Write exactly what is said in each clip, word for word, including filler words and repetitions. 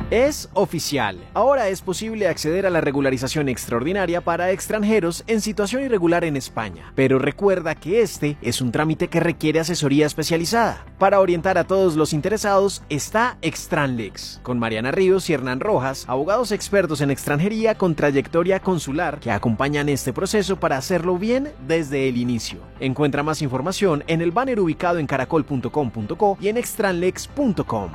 Es oficial. Ahora es posible acceder a la regularización extraordinaria para extranjeros en situación irregular en España. Pero recuerda que este es un trámite que requiere asesoría especializada. Para orientar a todos los interesados está Extranlex, con Mariana Ríos y Hernán Rojas, abogados expertos en extranjería con trayectoria consular que acompañan este proceso para hacerlo bien desde el inicio. Encuentra más información en el banner ubicado en caracol punto com punto co y en extranlex punto com.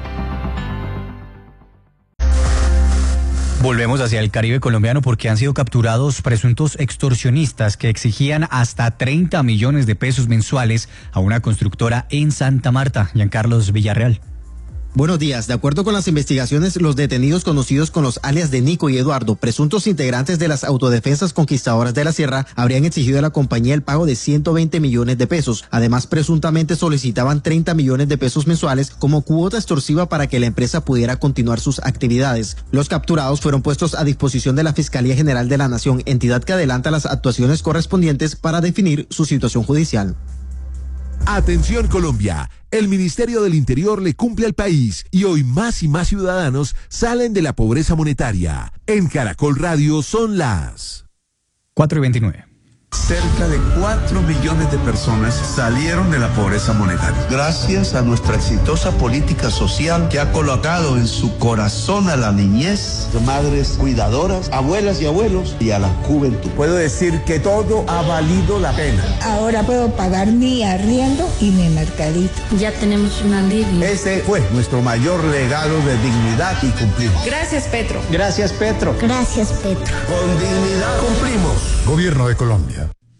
Volvemos hacia el Caribe colombiano porque han sido capturados presuntos extorsionistas que exigían hasta treinta millones de pesos mensuales a una constructora en Santa Marta. Giancarlos Villarreal. Buenos días. De acuerdo con las investigaciones, los detenidos conocidos con los alias de Nico y Eduardo, presuntos integrantes de las autodefensas conquistadoras de la Sierra, habrían exigido a la compañía el pago de ciento veinte millones de pesos. Además, presuntamente solicitaban treinta millones de pesos mensuales como cuota extorsiva para que la empresa pudiera continuar sus actividades. Los capturados fueron puestos a disposición de la Fiscalía General de la Nación, entidad que adelanta las actuaciones correspondientes para definir su situación judicial. Atención Colombia, el Ministerio del Interior le cumple al país y hoy más y más ciudadanos salen de la pobreza monetaria. En Caracol Radio son las cuatro y veintinueve. Cerca de cuatro millones de personas salieron de la pobreza monetaria. Gracias a nuestra exitosa política social que ha colocado en su corazón a la niñez, madres cuidadoras, abuelas y abuelos y a la juventud. Puedo decir que todo ha valido la pena. Ahora puedo pagar mi arriendo y mi mercadito. Ya tenemos un alivio. Ese fue nuestro mayor legado de dignidad y cumplimos. Gracias, Petro. Gracias, Petro. Gracias, Petro. Con dignidad cumplimos. Gobierno de Colombia.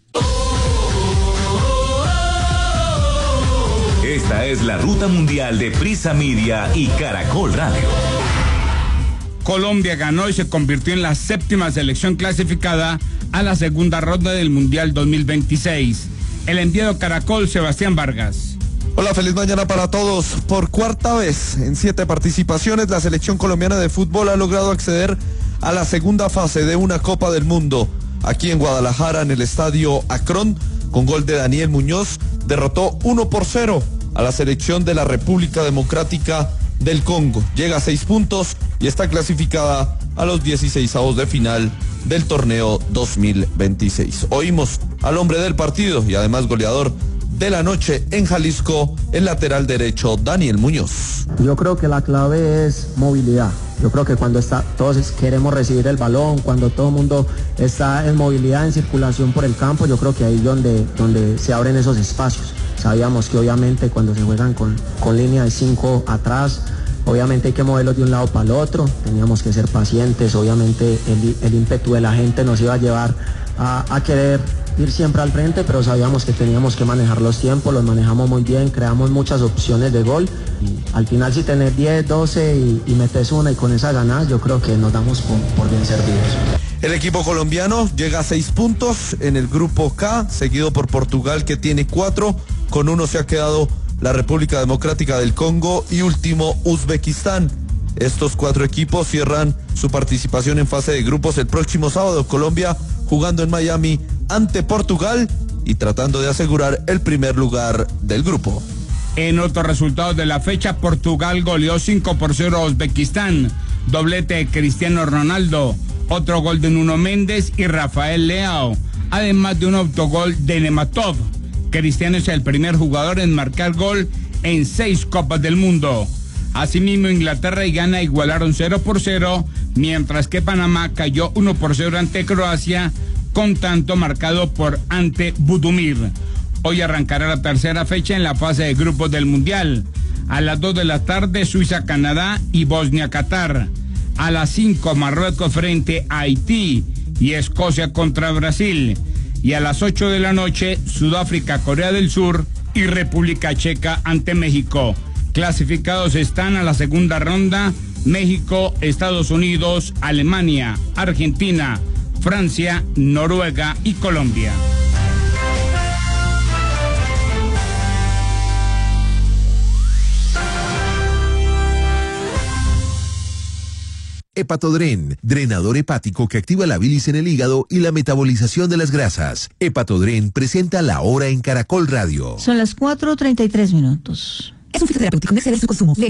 Esta es la ruta mundial de Prisa Media y Caracol Radio. Colombia ganó y se convirtió en la séptima selección clasificada a la segunda ronda del Mundial dos mil veintiséis. El enviado Caracol, Sebastián Vargas. Hola, feliz mañana para todos. Por cuarta vez en siete participaciones, la selección colombiana de fútbol ha logrado acceder a la segunda fase de una Copa del Mundo. Aquí en Guadalajara, en el estadio Akron, con gol de Daniel Muñoz, derrotó uno por cero a la selección de la República Democrática del Congo. Llega a seis puntos y está clasificada a los dieciseisavos de final del torneo dos mil veintiséis. Oímos al hombre del partido y además goleador de la noche en Jalisco, el lateral derecho Daniel Muñoz. Yo creo que la clave es movilidad. Yo creo que cuando está, todos queremos recibir el balón, cuando todo el mundo está en movilidad, en circulación por el campo, yo creo que ahí es donde, donde se abren esos espacios. Sabíamos que obviamente cuando se juegan con, con línea de cinco atrás, obviamente hay que moverlos de un lado para el otro, teníamos que ser pacientes, obviamente el, el ímpetu de la gente nos iba a llevar a, a querer ir siempre al frente, pero sabíamos que teníamos que manejar los tiempos, los manejamos muy bien, creamos muchas opciones de gol y al final si tenés diez, doce y, y metes una y con esa ganás, yo creo que nos damos por, por bien servidos. El equipo colombiano llega a seis puntos en el grupo K, seguido por Portugal que tiene cuatro, con uno se ha quedado la República Democrática del Congo y último Uzbekistán. Estos cuatro equipos cierran su participación en fase de grupos el próximo sábado. Colombia jugando en Miami ante Portugal y tratando de asegurar el primer lugar del grupo. En otros resultados de la fecha, Portugal goleó cinco por cero a Uzbekistán. Doblete de Cristiano Ronaldo, otro gol de Nuno Méndez y Rafael Leao, además de un autogol de Nematov. Cristiano es el primer jugador en marcar gol en seis Copas del Mundo. Asimismo, Inglaterra y Ghana igualaron cero por cero, mientras que Panamá cayó uno por cero ante Croacia, con tanto marcado por Ante Budimir. Hoy arrancará la tercera fecha en la fase de grupos del Mundial. A las dos de la tarde, Suiza-Canadá y Bosnia-Qatar. A las cinco, Marruecos frente a Haití y Escocia contra Brasil. Y a las ocho de la noche, Sudáfrica, Corea del Sur y República Checa ante México. Clasificados están a la segunda ronda México, Estados Unidos, Alemania, Argentina, Francia, Noruega y Colombia. Hepatodren, drenador hepático que activa la bilis en el hígado y la metabolización de las grasas. Hepatodren presenta La Hora en Caracol Radio. Son las cuatro treinta y tres minutos. Es un fitoterapéutico, no exceder su consumo.